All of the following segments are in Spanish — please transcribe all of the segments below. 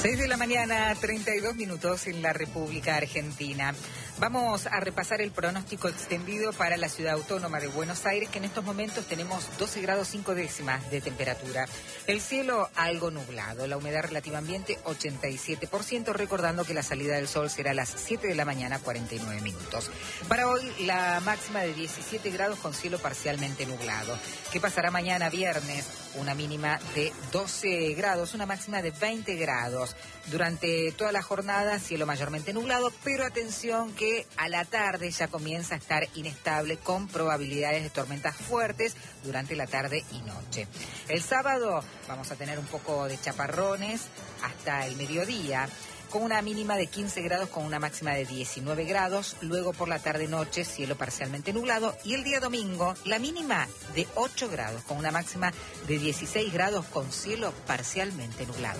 6 de la mañana, 32 minutos en la República Argentina. Vamos a repasar el pronóstico extendido para la ciudad autónoma de Buenos Aires, que en estos momentos tenemos 12 grados 5 décimas de temperatura. El cielo algo nublado, la humedad relativa ambiente 87%, recordando que la salida del sol será a las 7 de la mañana, 49 minutos. Para hoy, la máxima de 17 grados con cielo parcialmente nublado. ¿Qué pasará mañana viernes? Una mínima de 12 grados, una máxima de 20 grados. Durante toda la jornada, cielo mayormente nublado, pero atención que a la tarde ya comienza a estar inestable con probabilidades de tormentas fuertes durante la tarde y noche. El sábado vamos a tener un poco de chaparrones hasta el mediodía, con una mínima de 15 grados con una máxima de 19 grados, luego por la tarde-noche cielo parcialmente nublado y el día domingo la mínima de 8 grados con una máxima de 16 grados con cielo parcialmente nublado.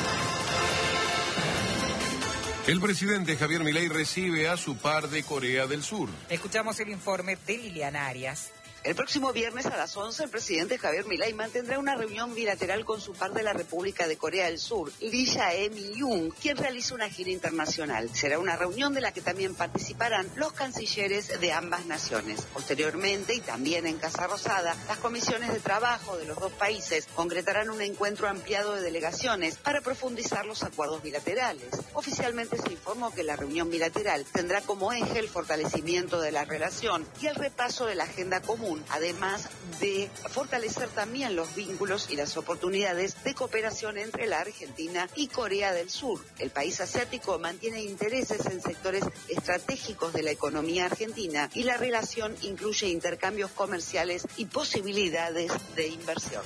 El presidente Javier Milei recibe a su par de Corea del Sur. Escuchamos el informe de Liliana Arias. El próximo viernes a las 11, el presidente Javier Milei mantendrá una reunión bilateral con su par de la República de Corea del Sur, Lee Jae-myung, quien realiza una gira internacional. Será una reunión de la que también participarán los cancilleres de ambas naciones. Posteriormente, y también en Casa Rosada, las comisiones de trabajo de los dos países concretarán un encuentro ampliado de delegaciones para profundizar los acuerdos bilaterales. Oficialmente se informó que la reunión bilateral tendrá como eje el fortalecimiento de la relación y el repaso de la agenda común, además de fortalecer también los vínculos y las oportunidades de cooperación entre la Argentina y Corea del Sur. El país asiático mantiene intereses en sectores estratégicos de la economía argentina y la relación incluye intercambios comerciales y posibilidades de inversión.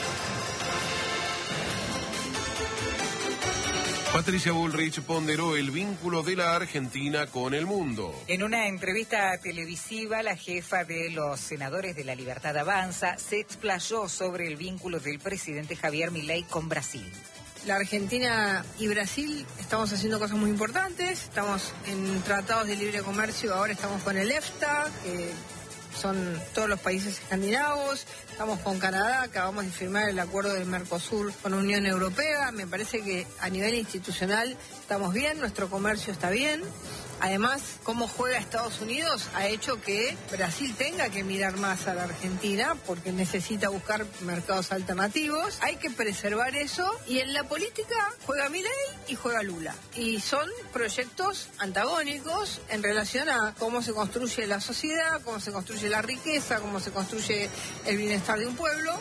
Patricia Bullrich ponderó el vínculo de la Argentina con el mundo. En una entrevista televisiva, la jefa de los senadores de La Libertad Avanza se explayó sobre el vínculo del presidente Javier Milei con Brasil. La Argentina y Brasil estamos haciendo cosas muy importantes, estamos en tratados de libre comercio, ahora estamos con el EFTA, que son todos los países escandinavos, estamos con Canadá, acabamos de firmar el acuerdo del Mercosur con la Unión Europea. Me parece que a nivel institucional estamos bien, nuestro comercio está bien. Además, cómo juega Estados Unidos ha hecho que Brasil tenga que mirar más a la Argentina porque necesita buscar mercados alternativos. Hay que preservar eso y en la política juega Milei y juega Lula. Y son proyectos antagónicos en relación a cómo se construye la sociedad, cómo se construye la riqueza, cómo se construye el bienestar de un pueblo.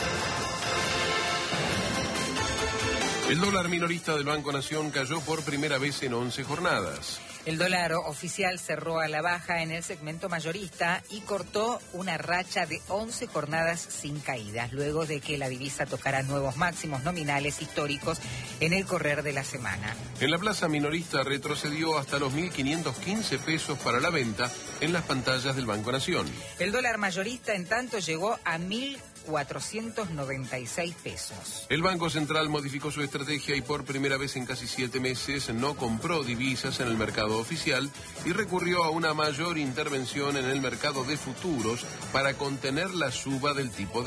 El dólar minorista del Banco Nación cayó por primera vez en 11 jornadas. El dólar oficial cerró a la baja en el segmento mayorista y cortó una racha de 11 jornadas sin caídas, luego de que la divisa tocara nuevos máximos nominales históricos en el correr de la semana. En la plaza minorista retrocedió hasta los 1.515 pesos para la venta en las pantallas del Banco Nación. El dólar mayorista, en tanto, llegó a 1.496 pesos. El Banco Central modificó su estrategia y por primera vez en casi 7 meses no compró divisas en el mercado oficial y recurrió a una mayor intervención en el mercado de futuros para contener la suba del tipo de